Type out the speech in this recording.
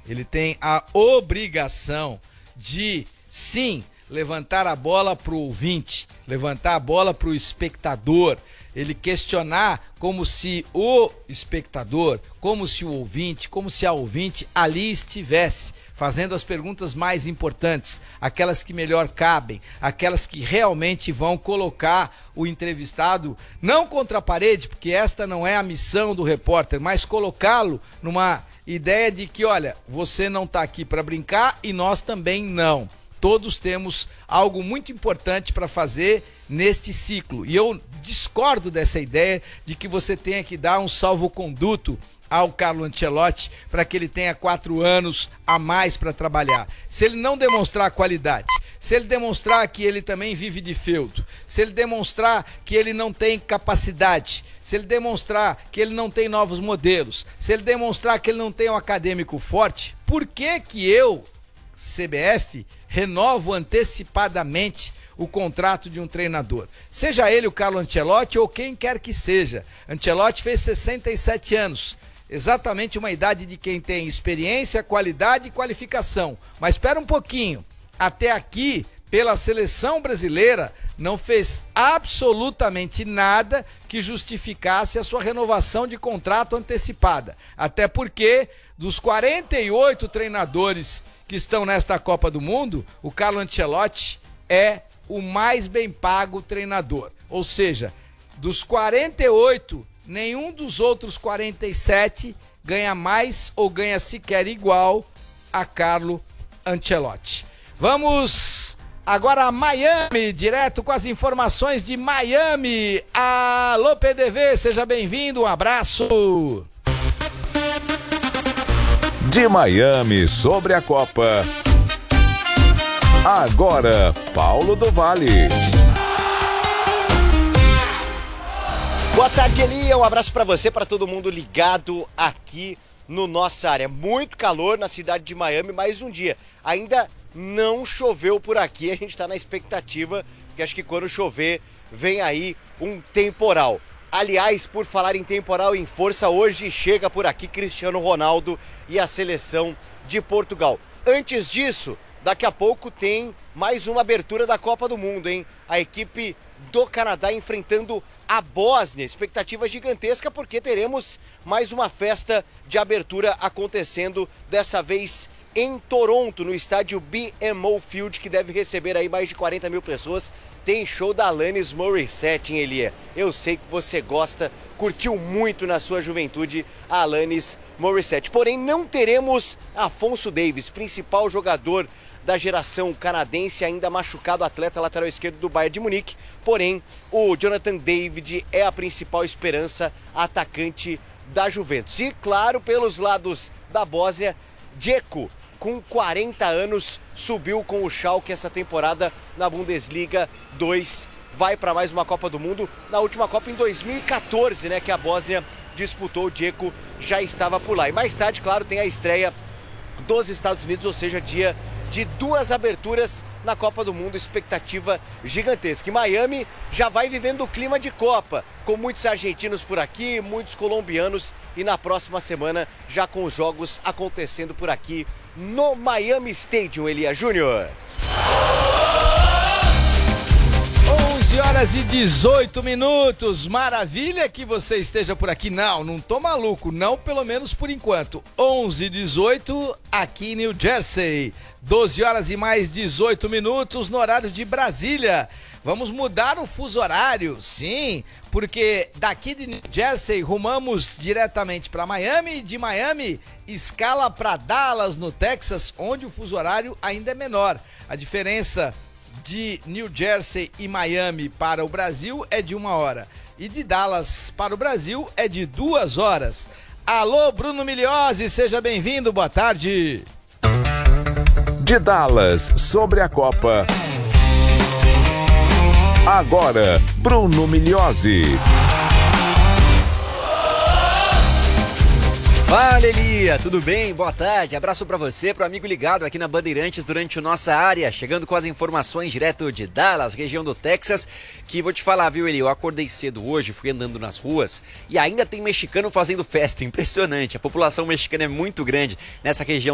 Ele tem a obrigação de, sim, levantar a bola para o ouvinte, levantar a bola para o espectador, ele questionar como se o espectador, como se o ouvinte, como se a ouvinte ali estivesse, fazendo as perguntas mais importantes, aquelas que melhor cabem, aquelas que realmente vão colocar o entrevistado, não contra a parede, porque esta não é a missão do repórter, mas colocá-lo numa ideia de que, olha, você não está aqui para brincar e nós também não. Todos temos algo muito importante para fazer neste ciclo. E eu discordo dessa ideia de que você tenha que dar um salvo-conduto ao Carlo Ancelotti para que ele tenha 4 anos a mais para trabalhar. Se ele não demonstrar qualidade, se ele demonstrar que ele também vive de feudo, se ele demonstrar que ele não tem capacidade, se ele demonstrar que ele não tem novos modelos, se ele demonstrar que ele não tem um acadêmico forte, por que que eu, CBF, renovo antecipadamente o contrato de um treinador? Seja ele o Carlo Ancelotti ou quem quer que seja. Ancelotti fez 67 anos, exatamente uma idade de quem tem experiência, qualidade e qualificação. Mas espera um pouquinho, até aqui, pela seleção brasileira, não fez absolutamente nada que justificasse a sua renovação de contrato antecipada. Até porque, dos 48 treinadores que estão nesta Copa do Mundo, o Carlo Ancelotti é o mais bem pago treinador. Ou seja, dos 48, nenhum dos outros 47 ganha mais ou ganha sequer igual a Carlo Ancelotti. Vamos agora a Miami, direto com as informações de Miami. Alô, PDV, seja bem-vindo, um abraço. De Miami sobre a Copa. Agora, Paulo do Vale. Boa tarde, Eli. Um abraço para você, para todo mundo ligado aqui no nossa área. Muito calor na cidade de Miami, mais um dia. Ainda não choveu por aqui, a gente está na expectativa, porque acho que quando chover vem aí um temporal. Aliás, por falar em temporal em força, hoje chega por aqui Cristiano Ronaldo e a seleção de Portugal. Antes disso, daqui a pouco tem mais uma abertura da Copa do Mundo, hein? A equipe do Canadá enfrentando a Bósnia. Expectativa gigantesca porque teremos mais uma festa de abertura acontecendo, dessa vez em Toronto, no estádio BMO Field, que deve receber aí mais de 40 mil pessoas. Tem show da Alanis Morissette, hein, Elia? Eu sei que você gosta, curtiu muito na sua juventude a Alanis Morissette. Porém, não teremos Afonso Davies, principal jogador da geração canadense, ainda machucado, atleta lateral esquerdo do Bayern de Munique. Porém, o Jonathan David é a principal esperança, atacante da Juventus. E, claro, pelos lados da Bósnia, Dzeko, com 40 anos, subiu com o Schalke essa temporada na Bundesliga 2, vai para mais uma Copa do Mundo. Na última Copa em 2014, né, que a Bósnia disputou, o Dzeko já estava por lá. E mais tarde, claro, tem a estreia dos Estados Unidos, ou seja, dia de 2 aberturas na Copa do Mundo, expectativa gigantesca. E Miami já vai vivendo o clima de Copa, com muitos argentinos por aqui, muitos colombianos, e na próxima semana já com os jogos acontecendo por aqui no Miami Stadium, Elia Júnior. 11h18. Maravilha que você esteja por aqui. Não tô maluco, não, pelo menos por enquanto. 11h18 aqui em New Jersey. 12h18 no horário de Brasília. Vamos mudar o fuso horário, sim, porque daqui de New Jersey rumamos diretamente para Miami, e de Miami escala para Dallas, no Texas, onde o fuso horário ainda é menor. A diferença de New Jersey e Miami para o Brasil é de 1 hora, e de Dallas para o Brasil é de 2 horas. Alô, Bruno Migliozzi, seja bem-vindo, boa tarde. De Dallas sobre a Copa. Agora, Bruno Migliozzi. Fala, Elia, tudo bem? Boa tarde, abraço pra você, pro amigo ligado aqui na Bandeirantes durante o Nossa Área, chegando com as informações direto de Dallas, região do Texas, que vou te falar, viu, Elia, eu acordei cedo hoje, fui andando nas ruas e ainda tem mexicano fazendo festa, impressionante, a população mexicana é muito grande nessa região